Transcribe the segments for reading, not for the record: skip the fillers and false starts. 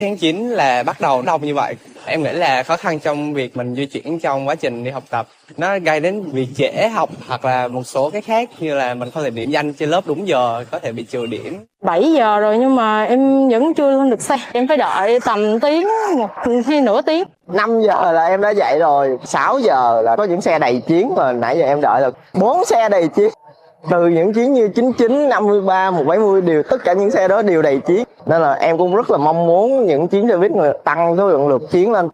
Tháng 9 là bắt đầu đông như vậy. Em nghĩ là khó khăn trong việc mình di chuyển trong quá trình đi học tập. Nó gây đến việc trễ học hoặc là một số cái khác như là mình không thể điểm danh trên lớp đúng giờ, có thể bị trừ điểm. 7 giờ rồi nhưng mà em vẫn chưa lên được xe. Em phải đợi tầm tiếng, một hay nửa tiếng. 5 giờ là em đã dậy rồi. 6 giờ là có những xe đầy chuyến mà nãy giờ em đợi là 4 xe đầy chuyến. Từ những chuyến như 99, 53, 170 đều tất cả những xe đó đều đầy chuyến. Nên là em cũng rất là mong muốn những chuyến xe buýt tăng số lượng lượt chuyến lên.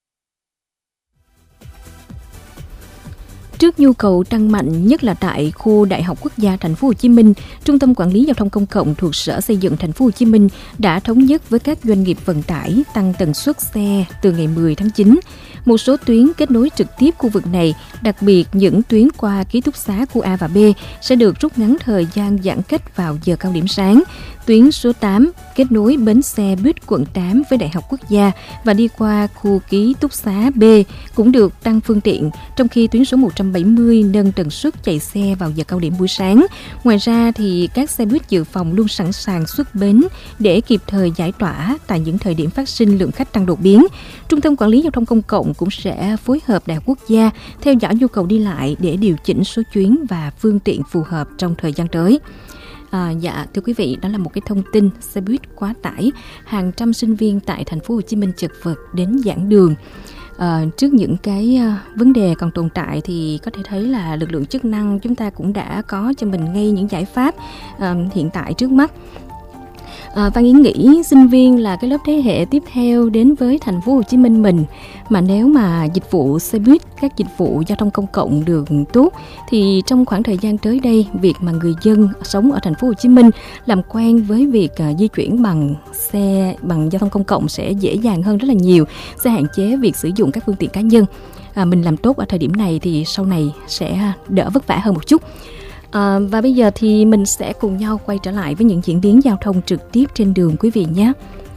Trước nhu cầu tăng mạnh nhất là tại khu Đại học Quốc gia Thành phố Hồ Chí Minh, Trung tâm Quản lý Giao thông Công cộng thuộc Sở Xây dựng Thành phố Hồ Chí Minh đã thống nhất với các doanh nghiệp vận tải tăng tần suất xe từ ngày 10 tháng 9. Một số tuyến kết nối trực tiếp khu vực này, đặc biệt những tuyến qua ký túc xá khu A và B sẽ được rút ngắn thời gian giãn cách vào giờ cao điểm sáng. Tuyến số 8 kết nối bến xe buýt quận 8 với Đại học Quốc gia và đi qua khu ký túc xá B cũng được tăng phương tiện, trong khi tuyến số 170 nâng tần suất chạy xe vào giờ cao điểm buổi sáng. Ngoài ra thì các xe buýt dự phòng luôn sẵn sàng xuất bến để kịp thời giải tỏa tại những thời điểm phát sinh lượng khách tăng đột biến. Trung tâm Quản lý Giao thông Công cộng cũng sẽ phối hợp Đại học Quốc gia theo dõi nhu cầu đi lại để điều chỉnh số chuyến và phương tiện phù hợp trong thời gian tới. Dạ thưa quý vị, đó là một cái thông tin xe buýt quá tải, hàng trăm sinh viên tại Thành phố Hồ Chí Minh chật vật đến giảng đường. Trước những cái vấn đề còn tồn tại thì có thể thấy là lực lượng chức năng chúng ta cũng đã có cho mình ngay những giải pháp hiện tại trước mắt. Văn Yến nghĩ sinh viên là cái lớp thế hệ tiếp theo đến với Thành phố Hồ Chí Minh mình, mà nếu mà dịch vụ xe buýt, các dịch vụ giao thông công cộng được tốt thì trong khoảng thời gian tới đây, việc mà người dân sống ở Thành phố Hồ Chí Minh làm quen với việc di chuyển bằng giao thông công cộng sẽ dễ dàng hơn rất là nhiều, sẽ hạn chế việc sử dụng các phương tiện cá nhân. Mình làm tốt ở thời điểm này thì sau này sẽ đỡ vất vả hơn một chút. Và bây giờ thì mình sẽ cùng nhau quay trở lại với những diễn biến giao thông trực tiếp trên đường quý vị nhé.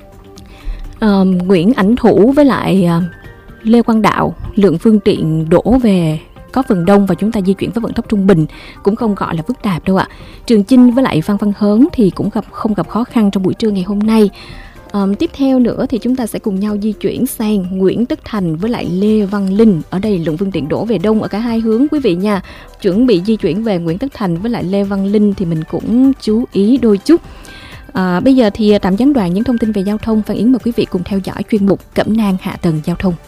Nguyễn Ảnh Thủ với lại Lê Quang Đạo, lượng phương tiện đổ về có phần đông và chúng ta di chuyển với vận tốc trung bình, cũng không gọi là phức tạp đâu ạ. Trường Chinh với lại Phan Văn Hớn thì cũng không gặp khó khăn trong buổi trưa ngày hôm nay. Tiếp theo nữa thì chúng ta sẽ cùng nhau di chuyển sang Nguyễn Tất Thành với lại Lê Văn Linh. Ở đây lượng phương tiện đổ về đông ở cả hai hướng quý vị nha. Chuẩn bị di chuyển về Nguyễn Tất Thành với lại Lê Văn Linh thì mình cũng chú ý đôi chút. Bây giờ thì tạm gián đoạn những thông tin về giao thông. Phan Yến mời quý vị cùng theo dõi chuyên mục Cẩm nang hạ tầng giao thông.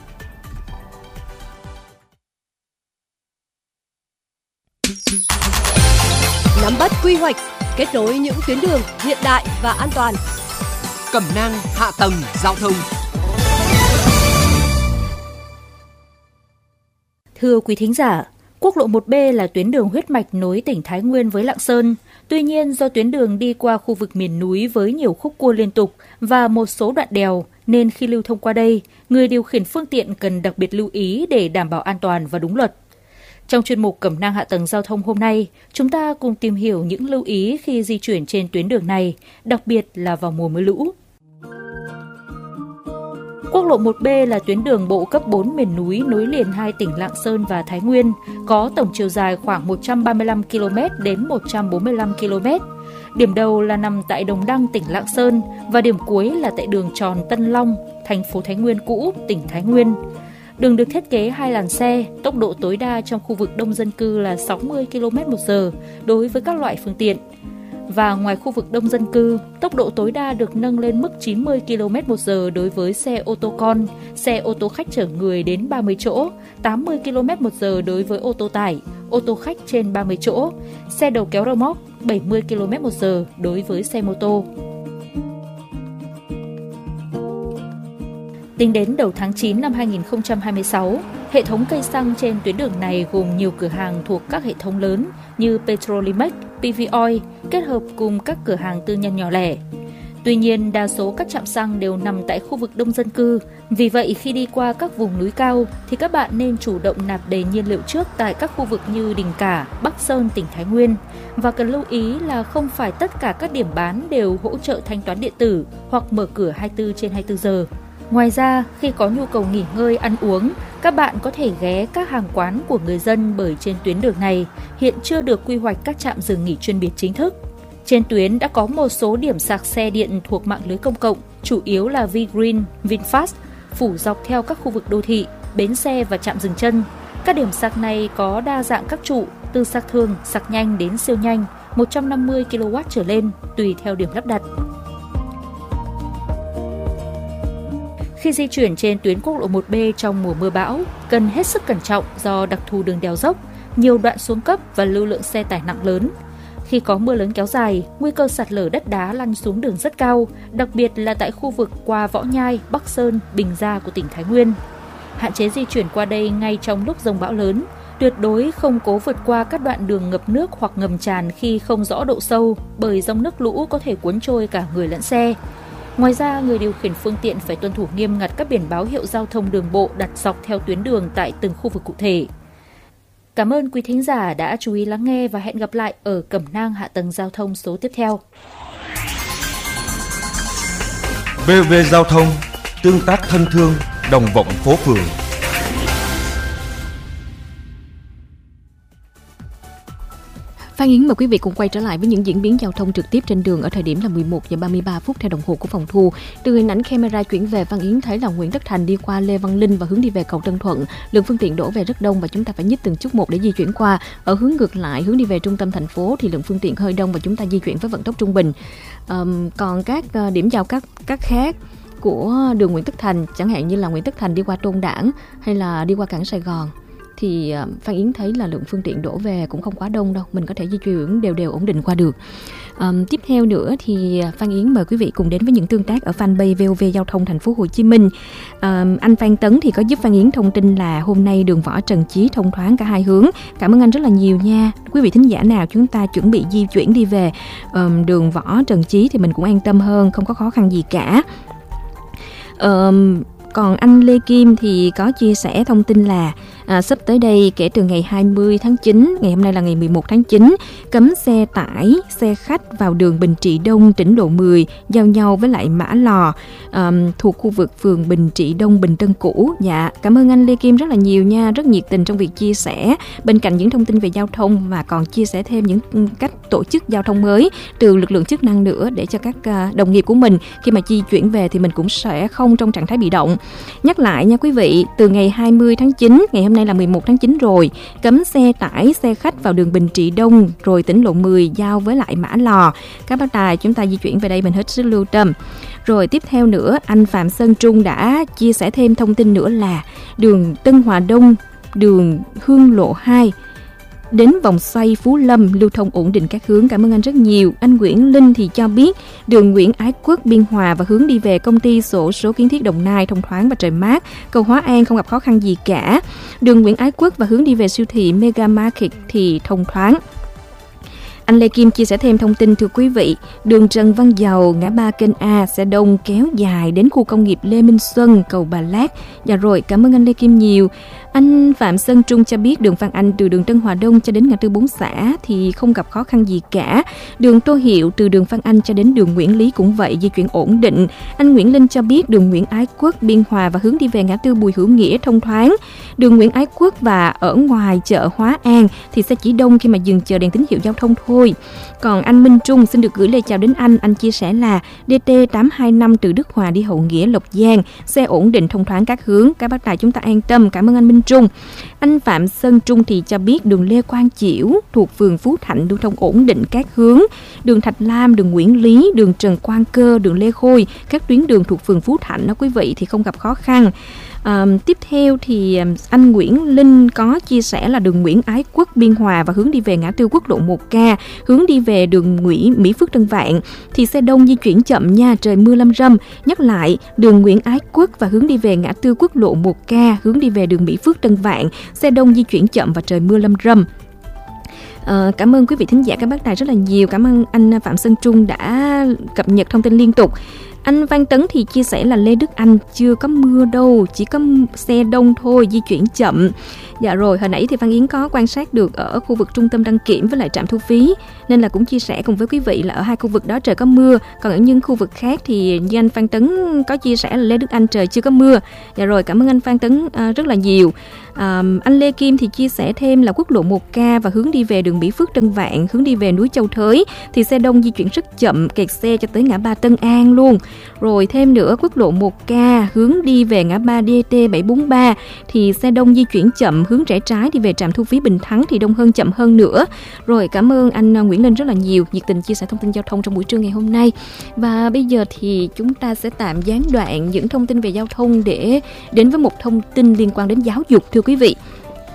Nắm bắt quy hoạch, kết nối những tuyến đường hiện đại và an toàn. Cẩm nang hạ tầng giao thông. Thưa quý thính giả, quốc lộ 1B là tuyến đường huyết mạch nối tỉnh Thái Nguyên với Lạng Sơn. Tuy nhiên, do tuyến đường đi qua khu vực miền núi với nhiều khúc cua liên tục và một số đoạn đèo, nên khi lưu thông qua đây, người điều khiển phương tiện cần đặc biệt lưu ý để đảm bảo an toàn và đúng luật. Trong chuyên mục Cẩm nang hạ tầng giao thông hôm nay, chúng ta cùng tìm hiểu những lưu ý khi di chuyển trên tuyến đường này, đặc biệt là vào mùa mưa lũ. Quốc lộ 1B là tuyến đường bộ cấp 4 miền núi nối liền hai tỉnh Lạng Sơn và Thái Nguyên, có tổng chiều dài khoảng 135 km đến 145 km. Điểm đầu là nằm tại Đồng Đăng, tỉnh Lạng Sơn và điểm cuối là tại đường tròn Tân Long, thành phố Thái Nguyên cũ, tỉnh Thái Nguyên. Đường được thiết kế 2 làn xe, tốc độ tối đa trong khu vực đông dân cư là 60 km/h đối với các loại phương tiện. Và ngoài khu vực đông dân cư, tốc độ tối đa được nâng lên mức 90 km/h đối với xe ô tô con, xe ô tô khách chở người đến 30 chỗ, 80 km/h đối với ô tô tải, ô tô khách trên 30 chỗ, xe đầu kéo rơ moóc, 70 km/h đối với xe mô tô. Tính đến đầu tháng 9 năm 2026, hệ thống cây xăng trên tuyến đường này gồm nhiều cửa hàng thuộc các hệ thống lớn như Petrolimex, PV Oil, kết hợp cùng các cửa hàng tư nhân nhỏ lẻ. Tuy nhiên, đa số các trạm xăng đều nằm tại khu vực đông dân cư. Vì vậy, khi đi qua các vùng núi cao, thì các bạn nên chủ động nạp đầy nhiên liệu trước tại các khu vực như Đình Cả, Bắc Sơn, tỉnh Thái Nguyên. Và cần lưu ý là không phải tất cả các điểm bán đều hỗ trợ thanh toán điện tử hoặc mở cửa 24/24 giờ. Ngoài ra, khi có nhu cầu nghỉ ngơi, ăn uống, các bạn có thể ghé các hàng quán của người dân bởi trên tuyến đường này hiện chưa được quy hoạch các trạm dừng nghỉ chuyên biệt chính thức. Trên tuyến đã có một số điểm sạc xe điện thuộc mạng lưới công cộng, chủ yếu là Vgreen, VinFast, phủ dọc theo các khu vực đô thị, bến xe và trạm dừng chân. Các điểm sạc này có đa dạng các trụ, từ sạc thường, sạc nhanh đến siêu nhanh, 150 kW trở lên, tùy theo điểm lắp đặt. Khi di chuyển trên tuyến quốc lộ 1B trong mùa mưa bão, cần hết sức cẩn trọng do đặc thù đường đèo dốc, nhiều đoạn xuống cấp và lưu lượng xe tải nặng lớn. Khi có mưa lớn kéo dài, nguy cơ sạt lở đất đá lăn xuống đường rất cao, đặc biệt là tại khu vực qua Võ Nhai, Bắc Sơn, Bình Gia của tỉnh Thái Nguyên. Hạn chế di chuyển qua đây ngay trong lúc dông bão lớn, tuyệt đối không cố vượt qua các đoạn đường ngập nước hoặc ngầm tràn khi không rõ độ sâu, bởi dòng nước lũ có thể cuốn trôi cả người lẫn xe. Ngoài ra, người điều khiển phương tiện phải tuân thủ nghiêm ngặt các biển báo hiệu giao thông đường bộ đặt dọc theo tuyến đường tại từng khu vực cụ thể. Cảm ơn quý thính giả đã chú ý lắng nghe và hẹn gặp lại ở Cẩm nang hạ tầng giao thông số tiếp theo. VV Giao thông, tương tác thân thương, đồng vọng phố phường. Phan Yến mời quý vị cùng quay trở lại với những diễn biến giao thông trực tiếp trên đường ở thời điểm là 11 giờ 33 phút theo đồng hồ của phòng thu. Từ hình ảnh camera chuyển về, Phan Yến thấy là Nguyễn Tất Thành đi qua Lê Văn Linh và hướng đi về cầu Tân Thuận. Lượng phương tiện đổ về rất đông và chúng ta phải nhích từng chút một để di chuyển qua. Ở hướng ngược lại, hướng đi về trung tâm thành phố thì lượng phương tiện hơi đông và chúng ta di chuyển với vận tốc trung bình. Còn các điểm giao cắt khác của đường Nguyễn Tất Thành, chẳng hạn như là Nguyễn Tất Thành đi qua Tôn Đản hay là đi qua cảng Sài Gòn, thì Phan Yến thấy là lượng phương tiện đổ về cũng không quá đông đâu, mình có thể di chuyển đều ổn định qua được. Tiếp theo nữa thì Phan Yến mời quý vị cùng đến với những tương tác ở fanpage VOV Giao thông Thành phố Hồ Chí Minh. Anh Phan Tấn thì có giúp Phan Yến thông tin là hôm nay đường Võ Trần Chí thông thoáng cả hai hướng. Cảm ơn anh rất là nhiều nha. Quý vị thính giả nào chúng ta chuẩn bị di chuyển đi về đường Võ Trần Chí thì mình cũng an tâm hơn, không có khó khăn gì cả. Còn anh Lê Kim thì có chia sẻ thông tin là sắp tới đây kể từ ngày 20 tháng 9, ngày hôm nay là ngày 11 tháng 9, cấm xe tải, xe khách vào đường Bình Trị Đông, tỉnh Lộ 10, giao nhau với lại Mã Lò, thuộc khu vực phường Bình Trị Đông, Bình Tân cũ. Dạ, cảm ơn anh Lê Kim rất là nhiều nha, rất nhiệt tình trong việc chia sẻ. Bên cạnh những thông tin về giao thông và còn chia sẻ thêm những cách tổ chức giao thông mới từ lực lượng chức năng nữa để cho các đồng nghiệp của mình khi mà di chuyển về thì mình cũng sẽ không trong trạng thái bị động. Nhắc lại nha quý vị, từ ngày 20 tháng 9, ngày hôm nay là 11 tháng 9 rồi, cấm xe tải, xe khách vào đường Bình Trị Đông, rồi tỉnh Lộ 10 giao với lại Mã Lò. Các bác tài chúng ta di chuyển về đây mình hết sức lưu tâm. Rồi tiếp theo nữa, anh Phạm Sơn Trung đã chia sẻ thêm thông tin nữa là đường Tân Hòa Đông, đường Hương Lộ 2 đến vòng xoay Phú Lâm lưu thông ổn định các hướng. Cảm ơn anh rất nhiều. Anh Nguyễn Linh thì cho biết đường Nguyễn Ái Quốc Biên Hòa và hướng đi về công ty xổ số Kiến Thiết Đồng Nai thông thoáng và trời mát. Cầu Hóa An không gặp khó khăn gì cả. Đường Nguyễn Ái Quốc và hướng đi về siêu thị Mega Market thì thông thoáng. Anh Lê Kim chia sẻ thêm thông tin thưa quý vị, đường Trần Văn Dầu, ngã ba kênh A xe đông kéo dài đến khu công nghiệp Lê Minh Xuân, cầu Bà Lát. Dạ rồi, cảm ơn anh Lê Kim nhiều. Anh Phạm Sơn Trung cho biết đường Phan Anh từ đường Tân Hòa Đông cho đến ngã tư 4 xã thì không gặp khó khăn gì cả. Đường Tô Hiệu từ đường Phan Anh cho đến đường Nguyễn Lý cũng vậy, di chuyển ổn định. Anh Nguyễn Linh cho biết đường Nguyễn Ái Quốc, Biên Hòa và hướng đi về ngã tư Bùi Hữu Nghĩa thông thoáng. Đường Nguyễn Ái Quốc và ở ngoài chợ Hóa An thì sẽ chỉ đông khi mà dừng chờ đèn tín hiệu giao thông thôi. Còn anh Minh Trung xin được gửi lời chào đến anh chia sẻ là DT 825 từ Đức Hòa đi Hậu Nghĩa, Lộc Giang, xe ổn định thông thoáng các hướng. Các bác tài chúng ta an tâm. Cảm ơn anh Minh Trung. Anh Phạm Sơn Trung thì cho biết đường Lê Quang Chiểu thuộc phường Phú Thạnh lưu thông ổn định các hướng. Đường Thạch Lam, đường Nguyễn Lý, đường Trần Quang Cơ, đường Lê Khôi, các tuyến đường thuộc phường Phú Thạnh đó quý vị thì không gặp khó khăn. Tiếp theo thì anh Nguyễn Linh có chia sẻ là đường Nguyễn Ái Quốc Biên Hòa và hướng đi về ngã tư quốc lộ 1K, hướng đi về đường Mỹ Phước Tân Vạn thì xe đông di chuyển chậm nha, trời mưa lâm râm. Nhắc lại, đường Nguyễn Ái Quốc và hướng đi về ngã tư quốc lộ 1K, hướng đi về đường Mỹ Phước Tân Vạn, xe đông di chuyển chậm và trời mưa lâm râm. Cảm ơn quý vị thính giả các bác tài rất là nhiều. Cảm ơn anh Phạm Sơn Trung đã cập nhật thông tin liên tục. Anh Văn Tấn thì chia sẻ là Lê Đức Anh chưa có mưa đâu, chỉ có xe đông thôi, di chuyển chậm. Dạ rồi, hồi nãy thì Phan Yến có quan sát được ở khu vực trung tâm đăng kiểm với lại trạm thu phí, nên là cũng chia sẻ cùng với quý vị là ở hai khu vực đó trời có mưa. Còn ở những khu vực khác thì như anh Phan Tấn có chia sẻ là Lê Đức Anh trời chưa có mưa. Dạ rồi, cảm ơn anh Phan Tấn rất là nhiều. Anh Lê Kim thì chia sẻ thêm là quốc lộ 1K và hướng đi về đường Mỹ Phước Tân Vạn, hướng đi về núi Châu Thới thì xe đông di chuyển rất chậm, kẹt xe cho tới ngã ba Tân An luôn. Rồi thêm nữa quốc lộ 1K hướng đi về ngã ba DT 743 thì xe đông di chuyển chậm, hướng rẽ trái thì về trạm thu phí Bình Thắng thì đông hơn chậm hơn nữa. Rồi cảm ơn anh Nguyễn Linh rất là nhiều, nhiệt tình chia sẻ thông tin giao thông trong buổi trưa ngày hôm nay. Và bây giờ thì chúng ta sẽ tạm gián đoạn những thông tin về giao thông để đến với một thông tin liên quan đến giáo dục, thưa quý vị.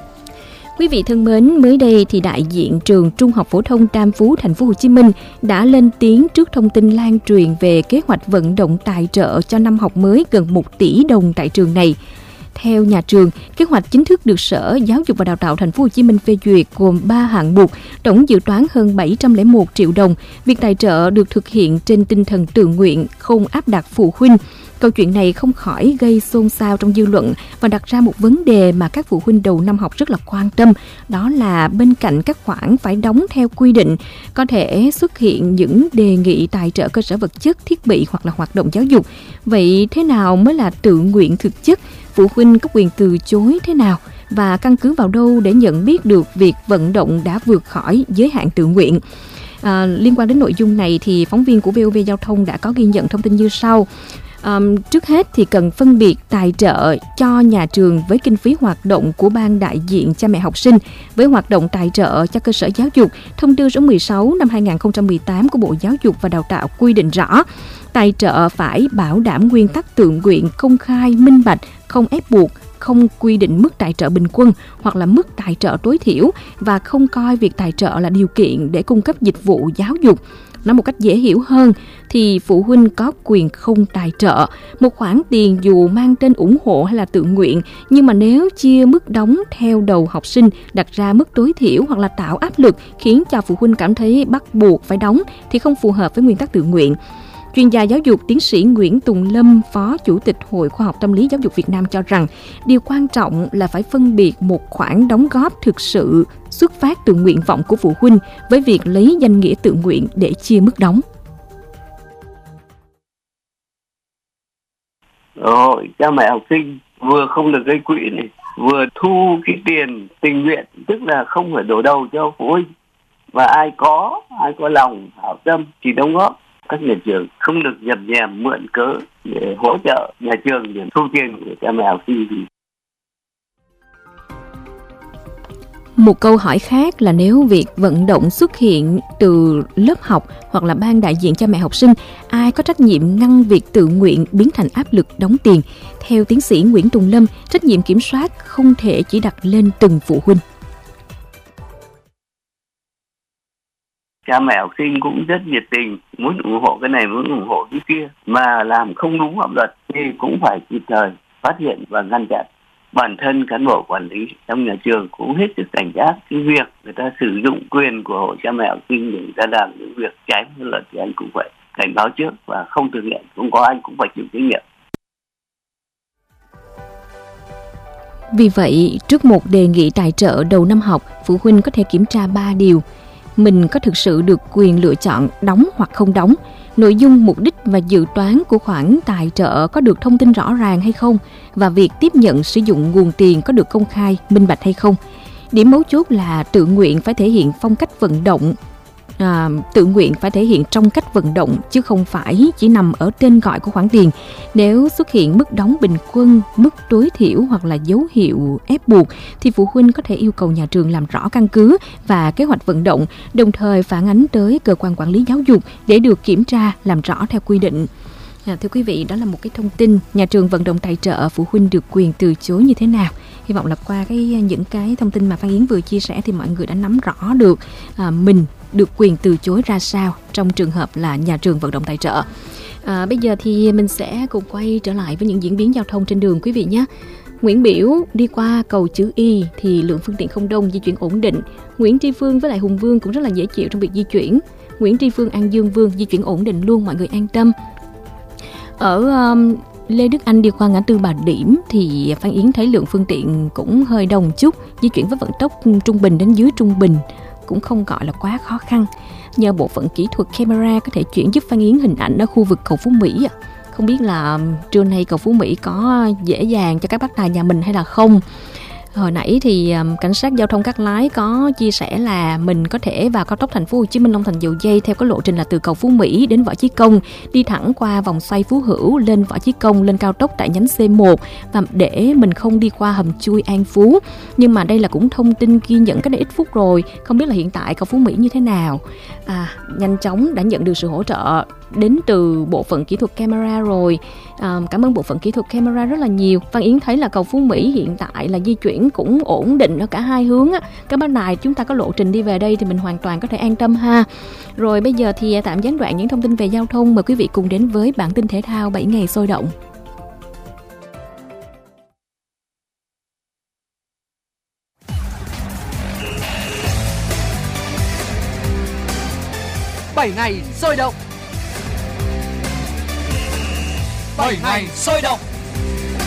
Quý vị thân mến, mới đây thì đại diện trường Trung học phổ thông Tam Phú, thành phố Hồ Chí Minh đã lên tiếng trước thông tin lan truyền về kế hoạch vận động tài trợ cho năm học mới gần 1 tỷ đồng tại trường này. Theo nhà trường, kế hoạch chính thức được Sở Giáo dục và Đào tạo thành phố Hồ Chí Minh phê duyệt gồm 3 hạng mục, tổng dự toán hơn 701 triệu đồng. Việc tài trợ được thực hiện trên tinh thần tự nguyện, không áp đặt phụ huynh. Câu chuyện này không khỏi gây xôn xao trong dư luận và đặt ra một vấn đề mà các phụ huynh đầu năm học rất là quan tâm. Đó là bên cạnh các khoản phải đóng theo quy định, có thể xuất hiện những đề nghị tài trợ cơ sở vật chất, thiết bị hoặc là hoạt động giáo dục. Vậy thế nào mới là tự nguyện thực chất? Phụ huynh có quyền từ chối thế nào? Và căn cứ vào đâu để nhận biết được việc vận động đã vượt khỏi giới hạn tự nguyện? Liên quan đến nội dung này thì phóng viên của VOV Giao thông đã có ghi nhận thông tin như sau. Trước hết thì cần phân biệt tài trợ cho nhà trường với kinh phí hoạt động của ban đại diện cha mẹ học sinh với hoạt động tài trợ cho cơ sở giáo dục. Thông tư số 16 năm 2018 của Bộ Giáo dục và Đào tạo quy định rõ tài trợ phải bảo đảm nguyên tắc tự nguyện, công khai, minh bạch, không ép buộc, không quy định mức tài trợ bình quân hoặc là mức tài trợ tối thiểu và không coi việc tài trợ là điều kiện để cung cấp dịch vụ giáo dục. Nói một cách dễ hiểu hơn thì phụ huynh có quyền không tài trợ một khoản tiền dù mang tên ủng hộ hay là tự nguyện, nhưng mà nếu chia mức đóng theo đầu học sinh, đặt ra mức tối thiểu hoặc là tạo áp lực khiến cho phụ huynh cảm thấy bắt buộc phải đóng thì không phù hợp với nguyên tắc tự nguyện. Chuyên gia giáo dục tiến sĩ Nguyễn Tùng Lâm, Phó Chủ tịch Hội Khoa học Tâm lý Giáo dục Việt Nam cho rằng điều quan trọng là phải phân biệt một khoản đóng góp thực sự xuất phát từ nguyện vọng của phụ huynh với việc lấy danh nghĩa tự nguyện để chia mức đóng. Rồi, cha mẹ học sinh vừa không được gây quỹ này, vừa thu cái tiền tình nguyện, tức là không phải đổ đầu cho phụ huynh. Và ai có lòng hảo tâm thì đóng góp. Các nhà trường không được nhập nhèm mượn cớ để hỗ trợ nhà trường để thu tiền của cha mẹ học sinh gì. Một câu hỏi khác là nếu việc vận động xuất hiện từ lớp học hoặc là ban đại diện cha mẹ học sinh, ai có trách nhiệm ngăn việc tự nguyện biến thành áp lực đóng tiền? Theo tiến sĩ Nguyễn Tùng Lâm, trách nhiệm kiểm soát không thể chỉ đặt lên từng phụ huynh. Cha mẹ học sinh cũng rất nhiệt tình, muốn ủng hộ cái này, muốn ủng hộ cái kia, mà làm không đúng pháp luật thì cũng phải kịp thời phát hiện và ngăn chặn. Bản thân cán bộ quản lý trong nhà trường cũng hết sức cảnh giác cái việc người ta sử dụng quyền của hội cha mẹ học sinh để người ta làm những việc trái pháp luật thì anh cũng phải cảnh báo trước và không thực hiện, không có anh cũng phải chịu trách nhiệm. Vì vậy, trước một đề nghị tài trợ đầu năm học, phụ huynh có thể kiểm tra 3 điều. Mình có thực sự được quyền lựa chọn đóng hoặc không đóng, nội dung, mục đích và dự toán của khoản tài trợ có được thông tin rõ ràng hay không, và việc tiếp nhận sử dụng nguồn tiền có được công khai, minh bạch hay không. Điểm mấu chốt là tự nguyện phải thể hiện phong cách vận động, tự nguyện phải thể hiện trong cách vận động chứ không phải chỉ nằm ở tên gọi của khoản tiền. Nếu xuất hiện mức đóng bình quân, mức tối thiểu hoặc là dấu hiệu ép buộc thì phụ huynh có thể yêu cầu nhà trường làm rõ căn cứ và kế hoạch vận động, đồng thời phản ánh tới cơ quan quản lý giáo dục để được kiểm tra làm rõ theo quy định. Thưa quý vị, đó là một cái thông tin nhà trường vận động tài trợ, phụ huynh được quyền từ chối như thế nào. Hy vọng là qua những cái thông tin mà Phan Yến vừa chia sẻ thì mọi người đã nắm rõ được mình được quyền từ chối ra sao trong trường hợp là nhà trường vận động tài trợ. Bây giờ thì mình sẽ cùng quay trở lại với những diễn biến giao thông trên đường quý vị nhé. Nguyễn Biểu đi qua cầu chữ Y thì lượng phương tiện không đông, di chuyển ổn định. Nguyễn Tri Phương với lại Hùng Vương cũng rất là dễ chịu trong việc di chuyển. Nguyễn Tri Phương, An Dương Vương di chuyển ổn định luôn, mọi người an tâm. Ở Lê Đức Anh đi qua ngã tư Bà Điểm thì Phan Yến thấy lượng phương tiện cũng hơi đông chút, di chuyển với vận tốc trung bình đến dưới trung bình, cũng không gọi là quá khó khăn. Nhờ bộ phận kỹ thuật camera có thể chuyển giúp Phan Yến hình ảnh ở khu vực cầu Phú Mỹ. Không biết là trưa nay cầu Phú Mỹ có dễ dàng cho các bác tài nhà mình hay là không. Hồi nãy thì cảnh sát giao thông Cát Lái có chia sẻ là mình có thể vào cao tốc Thành phố Hồ Chí Minh Long Thành Dầu Giây theo cái lộ trình là từ cầu Phú Mỹ đến Võ Chí Công, đi thẳng qua vòng xoay Phú Hữu lên Võ Chí Công, lên cao tốc tại nhánh C1 và để mình không đi qua hầm chui An Phú. Nhưng mà đây là cũng thông tin ghi nhận cách đây ít phút rồi, không biết là hiện tại cầu Phú Mỹ như thế nào. Nhanh chóng đã nhận được sự hỗ trợ đến từ bộ phận kỹ thuật camera rồi. Cảm ơn bộ phận kỹ thuật camera rất là nhiều. Văn Yến thấy là cầu Phú Mỹ hiện tại là di chuyển cũng ổn định ở cả hai hướng á. Các bác này chúng ta có lộ trình đi về đây thì mình hoàn toàn có thể an tâm ha. Rồi bây giờ thì tạm gián đoạn những thông tin về giao thông, mời quý vị cùng đến với bản tin thể thao 7 ngày sôi động. Bảy ngày sôi động. 7 ngày sôi động.